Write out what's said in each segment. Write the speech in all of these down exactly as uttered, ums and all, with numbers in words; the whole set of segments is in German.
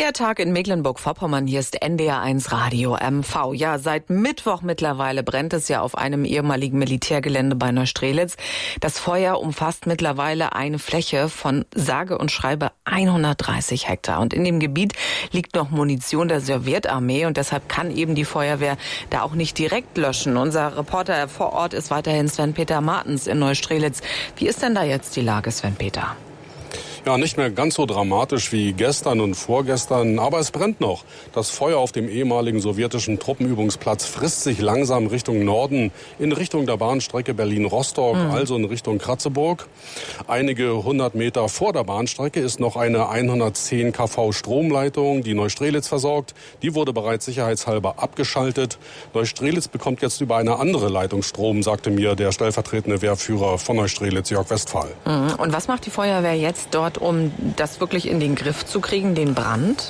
Der Tag in Mecklenburg-Vorpommern, hier ist N D R eins Radio M V. Ja, seit Mittwoch mittlerweile brennt es ja auf einem ehemaligen Militärgelände bei Neustrelitz. Das Feuer umfasst mittlerweile eine Fläche von sage und schreibe hundertdreißig Hektar. Und in dem Gebiet liegt noch Munition der Sowjetarmee und deshalb kann eben die Feuerwehr da auch nicht direkt löschen. Unser Reporter vor Ort ist weiterhin Sven-Peter Martens in Neustrelitz. Wie ist denn da jetzt die Lage, Sven-Peter? Ja, nicht mehr ganz so dramatisch wie gestern und vorgestern, aber es brennt noch. Das Feuer auf dem ehemaligen sowjetischen Truppenübungsplatz frisst sich langsam Richtung Norden, in Richtung der Bahnstrecke Berlin-Rostock, mhm. also in Richtung Kratzeburg. Einige hundert Meter vor der Bahnstrecke ist noch eine hundertzehn Kilovolt Stromleitung, die Neustrelitz versorgt. Die wurde bereits sicherheitshalber abgeschaltet. Neustrelitz bekommt jetzt über eine andere Leitung Strom, sagte mir der stellvertretende Wehrführer von Neustrelitz, Jörg Westphal. Mhm. Und was macht die Feuerwehr jetzt dort, um das wirklich in den Griff zu kriegen, den Brand?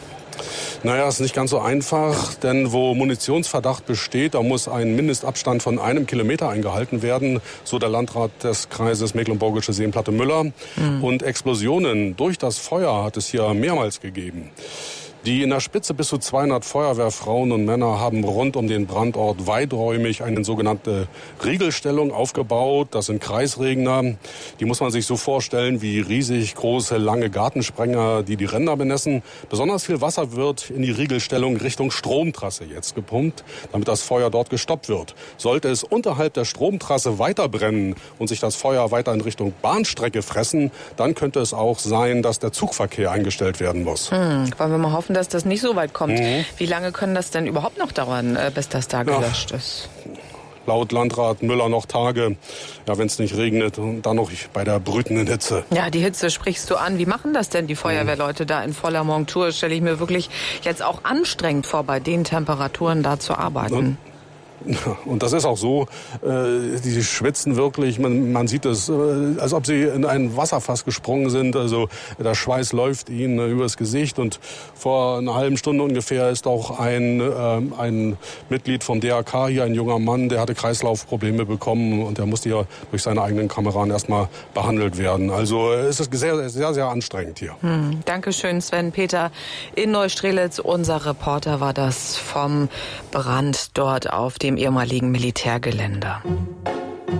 Naja, ist nicht ganz so einfach, denn wo Munitionsverdacht besteht, da muss ein Mindestabstand von einem Kilometer eingehalten werden, so der Landrat des Kreises Mecklenburgische Seenplatte Müller. Mhm. Und Explosionen durch das Feuer hat es hier mehrmals gegeben. Die in der Spitze bis zu zweihundert Feuerwehrfrauen und Männer haben rund um den Brandort weiträumig eine sogenannte Riegelstellung aufgebaut. Das sind Kreisregner. Die muss man sich so vorstellen wie riesig große, lange Gartensprenger, die die Ränder bemessen. Besonders viel Wasser wird in die Riegelstellung Richtung Stromtrasse jetzt gepumpt, damit das Feuer dort gestoppt wird. Sollte es unterhalb der Stromtrasse weiter brennen und sich das Feuer weiter in Richtung Bahnstrecke fressen, dann könnte es auch sein, dass der Zugverkehr eingestellt werden muss. Hm, wollen wir mal hoffen, dass das nicht so weit kommt. Mhm. Wie lange können das denn überhaupt noch dauern, bis das da gelöscht ja. ist? Laut Landrat Müller noch Tage, ja, wenn es nicht regnet und dann noch bei der brütenden Hitze. Ja, die Hitze sprichst du an. Wie machen das denn die Feuerwehrleute da in voller Montur? Stelle ich mir wirklich jetzt auch anstrengend vor, bei den Temperaturen da zu arbeiten. Und Und das ist auch so, äh, die schwitzen wirklich, man, man sieht es, äh, als ob sie in ein Wasserfass gesprungen sind. Also der Schweiß läuft ihnen äh, übers Gesicht. Und vor einer halben Stunde ungefähr ist auch ein, äh, ein Mitglied vom D R K hier, ein junger Mann, der hatte Kreislaufprobleme bekommen und der musste hier durch seine eigenen Kameraden erstmal behandelt werden. Also es ist sehr, sehr, sehr anstrengend hier. Hm, Dankeschön, Sven-Peter. In Neustrelitz, unser Reporter war das vom Brand dort auf dem ehemaligen Militärgelände.